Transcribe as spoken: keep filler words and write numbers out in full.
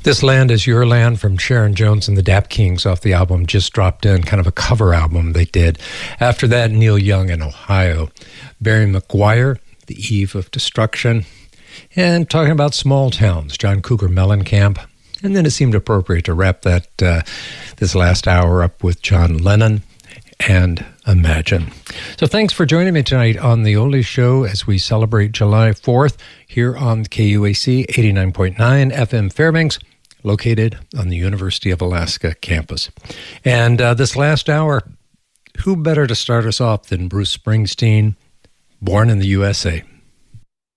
This Land Is Your Land from Sharon Jones and the Dap Kings off the album Just Dropped In, kind of a cover album they did. After that, Neil Young in Ohio. Barry McGuire, The Eve of Destruction. And talking about small towns, John Cougar Mellencamp. And then it seemed appropriate to wrap that uh, this last hour up with John Lennon and Imagine. So thanks for joining me tonight on The Oldie Show as we celebrate July fourth here on K U A C eighty-nine point nine F M Fairbanks, located on the University of Alaska campus. And uh, this last hour, who better to start us off than Bruce Springsteen, born in the U S A?